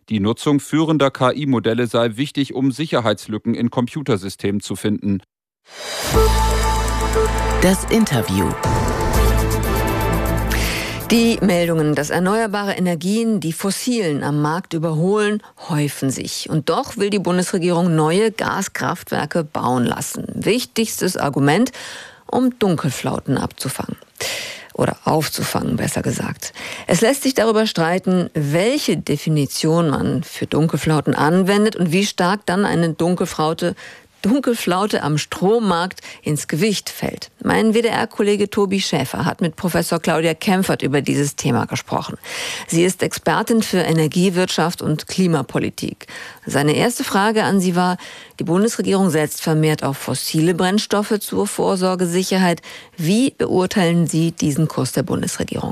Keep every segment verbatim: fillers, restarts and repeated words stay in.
Die Nutzung führender K I-Modelle sei wichtig, um Sicherheitslücken in Computersystemen zu finden. Das Interview. Die Meldungen, dass erneuerbare Energien die fossilen am Markt überholen, häufen sich. Und doch will die Bundesregierung neue Gaskraftwerke bauen lassen. Wichtigstes Argument, um Dunkelflauten abzufangen. Oder aufzufangen, besser gesagt. Es lässt sich darüber streiten, welche Definition man für Dunkelflauten anwendet und wie stark dann eine Dunkelflaute Dunkelflaute am Strommarkt ins Gewicht fällt. Mein W D R-Kollege Tobi Schäfer hat mit Professor Claudia Kempfert über dieses Thema gesprochen. Sie ist Expertin für Energiewirtschaft und Klimapolitik. Seine erste Frage an sie war, die Bundesregierung setzt vermehrt auf fossile Brennstoffe zur Vorsorgesicherheit. Wie beurteilen Sie diesen Kurs der Bundesregierung?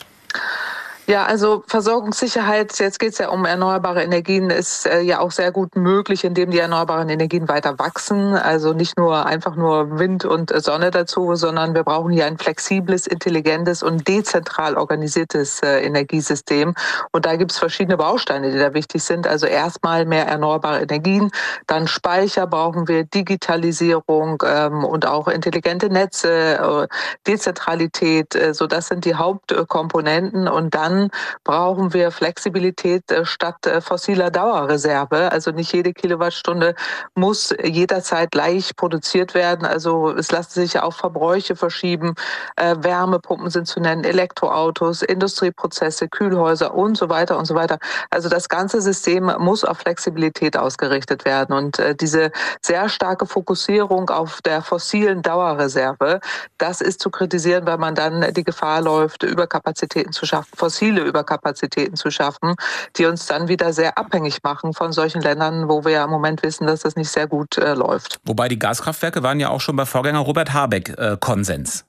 Ja, also Versorgungssicherheit, jetzt geht es ja um erneuerbare Energien, ist äh, ja auch sehr gut möglich, indem die erneuerbaren Energien weiter wachsen. Also nicht nur einfach nur Wind und äh, Sonne dazu, sondern wir brauchen hier ein flexibles, intelligentes und dezentral organisiertes äh, Energiesystem. Und da gibt es verschiedene Bausteine, die da wichtig sind. Also erstmal mehr erneuerbare Energien, dann Speicher brauchen wir, Digitalisierung ähm, und auch intelligente Netze, äh, Dezentralität. Äh, so das sind die Hauptkomponenten. Und dann brauchen wir Flexibilität äh, statt äh, fossiler Dauerreserve. Also nicht jede Kilowattstunde muss jederzeit gleich produziert werden. Also es lassen sich ja auch Verbräuche verschieben. Äh, Wärmepumpen sind zu nennen, Elektroautos, Industrieprozesse, Kühlhäuser und so weiter und so weiter. Also das ganze System muss auf Flexibilität ausgerichtet werden. Und äh, diese sehr starke Fokussierung auf der fossilen Dauerreserve, das ist zu kritisieren, weil man dann die Gefahr läuft, Überkapazitäten zu schaffen, fossile Überkapazitäten zu schaffen, die uns dann wieder sehr abhängig machen von solchen Ländern, wo wir ja im Moment wissen, dass das nicht sehr gut äh, läuft. Wobei die Gaskraftwerke waren ja auch schon bei Vorgänger Robert Habeck äh, Konsens.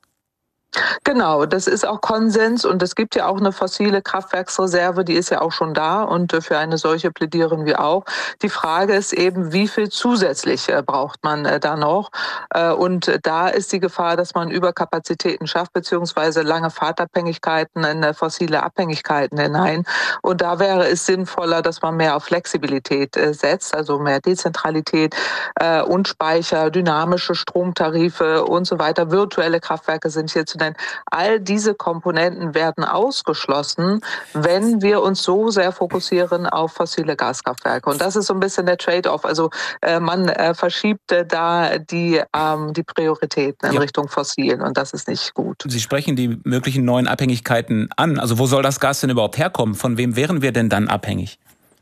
Genau, das ist auch Konsens und es gibt ja auch eine fossile Kraftwerksreserve, die ist ja auch schon da und für eine solche plädieren wir auch. Die Frage ist eben, wie viel zusätzlich braucht man da noch? Und da ist die Gefahr, dass man Überkapazitäten schafft, beziehungsweise lange Fahrtabhängigkeiten in fossile Abhängigkeiten hinein. Und da wäre es sinnvoller, dass man mehr auf Flexibilität setzt, also mehr Dezentralität und Speicher, dynamische Stromtarife und so weiter. Virtuelle Kraftwerke sind hier zu nennen. All diese Komponenten werden ausgeschlossen, wenn wir uns so sehr fokussieren auf fossile Gaskraftwerke. Und das ist so ein bisschen der Trade-off. Also äh, man äh, verschiebt äh, da die, ähm, die Prioritäten in ja. Richtung fossilen und das ist nicht gut. Sie sprechen die möglichen neuen Abhängigkeiten an. Also wo soll das Gas denn überhaupt herkommen? Von wem wären wir denn dann abhängig?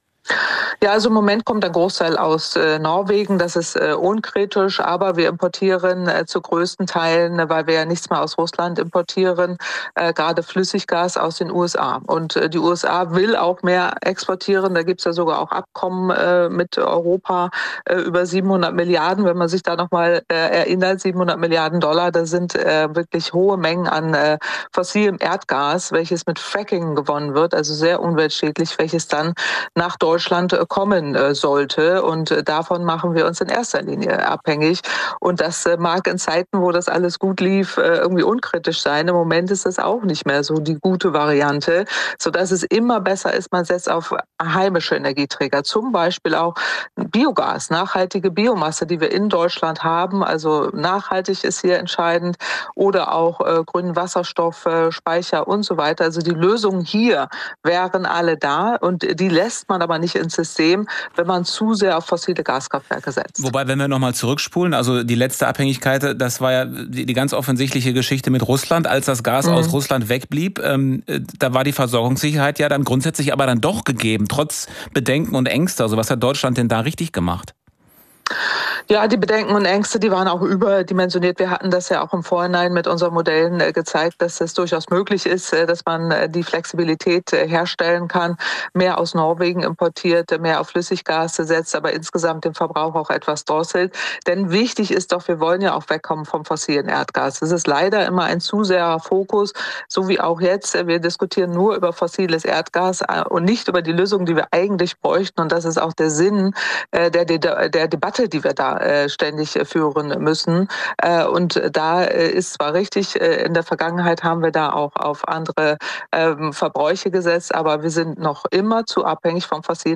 Ja, also im Moment kommt ein Großteil aus äh, Norwegen, das ist äh, unkritisch, aber wir importieren äh, zu größten Teilen, äh, weil wir ja nichts mehr aus Russland importieren, äh, gerade Flüssiggas aus den U S A. Und äh, die U S A will auch mehr exportieren, da gibt's ja sogar auch Abkommen äh, mit Europa äh, über siebenhundert Milliarden, wenn man sich da nochmal äh, erinnert, siebenhundert Milliarden Dollar, das sind äh, wirklich hohe Mengen an äh, fossilem Erdgas, welches mit Fracking gewonnen wird, also sehr umweltschädlich, welches dann nach Deutschland kommen sollte. Und davon machen wir uns in erster Linie abhängig. Und das mag in Zeiten, wo das alles gut lief, irgendwie unkritisch sein. Im Moment ist das auch nicht mehr so die gute Variante, sodass es immer besser ist, man setzt auf heimische Energieträger. Zum Beispiel auch Biogas, nachhaltige Biomasse, die wir in Deutschland haben. Also nachhaltig ist hier entscheidend. Oder auch äh, grünen Wasserstoff, äh, Speicher und so weiter. Also die Lösungen hier wären alle da. Und die lässt man aber nicht ins System, wenn man zu sehr auf fossile Gaskraftwerke setzt. Wobei, wenn wir nochmal zurückspulen, also die letzte Abhängigkeit, das war ja die, die ganz offensichtliche Geschichte mit Russland, als das Gas mhm. aus Russland wegblieb, ähm, da war die Versorgungssicherheit ja dann grundsätzlich aber dann doch gegeben, trotz Bedenken und Ängste. Also was hat Deutschland denn da richtig gemacht? Ja, die Bedenken und Ängste, die waren auch überdimensioniert. Wir hatten das ja auch im Vorhinein mit unseren Modellen äh, gezeigt, dass es durchaus möglich ist, äh, dass man äh, die Flexibilität äh, herstellen kann, mehr aus Norwegen importiert, äh, mehr auf Flüssiggas setzt, aber insgesamt den Verbrauch auch etwas drosselt. Denn wichtig ist doch, wir wollen ja auch wegkommen vom fossilen Erdgas. Es ist leider immer ein zu sehr Fokus, so wie auch jetzt. Äh, wir diskutieren nur über fossiles Erdgas äh, und nicht über die Lösung, die wir eigentlich bräuchten. Und das ist auch der Sinn äh, der, der, der Debatte, die wir da ständig führen müssen. Und da ist zwar richtig, in der Vergangenheit haben wir da auch auf andere Verbräuche gesetzt, aber wir sind noch immer zu abhängig vom fossilen